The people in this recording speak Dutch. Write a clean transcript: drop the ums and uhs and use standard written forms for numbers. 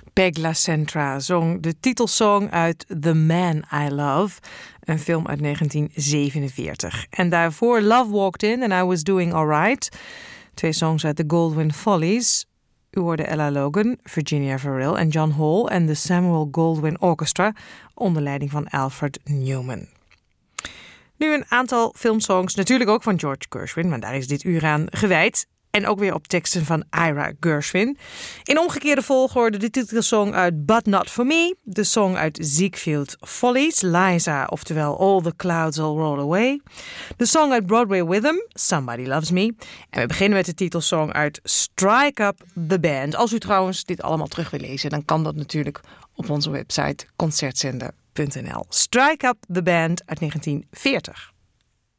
Peg LaCentra zong de titelsong uit The Man I Love, een film uit 1947. En daarvoor Love Walked In and I Was Doing Alright. 2 songs uit de Goldwyn Follies. U hoorde Ella Logan, Virginia Verrill en John Hall en de Samuel Goldwyn Orchestra onder leiding van Alfred Newman. Nu een aantal filmsongs, natuurlijk ook van George Gershwin, maar daar is dit uur aan gewijd. En ook weer op teksten van Ira Gershwin. In omgekeerde volgorde de titelsong uit But Not For Me. De song uit Ziegfeld Follies, Liza, oftewel All the Clouds All Roll Away. De song uit Broadway Rhythm, Somebody Loves Me. En we beginnen met de titelsong uit Strike Up The Band. Als u trouwens dit allemaal terug wil lezen, dan kan dat natuurlijk op onze website concertzender.nl. Strike Up The Band uit 1940.